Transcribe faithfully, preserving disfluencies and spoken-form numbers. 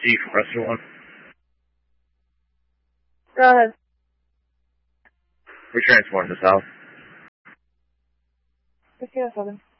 C, compressor one. Go ahead. We're transporting this out. fifteen oh seven.